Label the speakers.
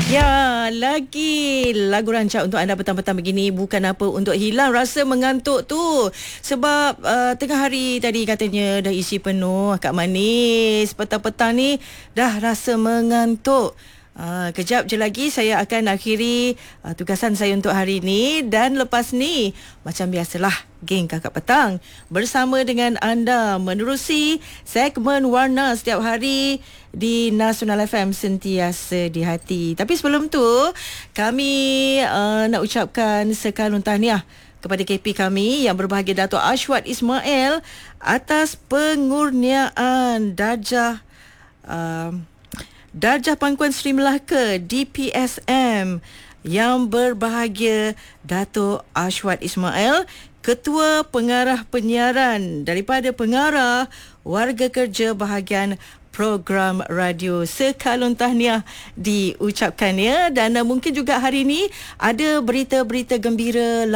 Speaker 1: Ya, lagi lagu rancak untuk anda petang-petang begini, bukan apa untuk hilang rasa mengantuk tu. Sebab tengah hari tadi katanya dah isi penuh, Kak Manis. Petang-petang ni dah rasa mengantuk. Kejap je lagi saya akan akhiri tugasan saya untuk hari ini. Dan lepas ni, macam biasalah, geng Kakak Petang bersama dengan anda menerusi segmen Warna setiap hari di Nasional FM, sentiasa di hati. Tapi sebelum tu, kami nak ucapkan sekalun tahniah kepada KP kami yang berbahagia, Dato' Ashwat Ismail, atas pengurniaan Darjah Pangkuan Seri Melaka DPSM. Yang berbahagia Dato' Ashwat Ismail, Ketua Pengarah Penyiaran daripada Pengarah Warga Kerja Bahagian Program Radio. Sekalun tahniah diucapkan ya. Dan mungkin juga hari ini ada berita-berita gembira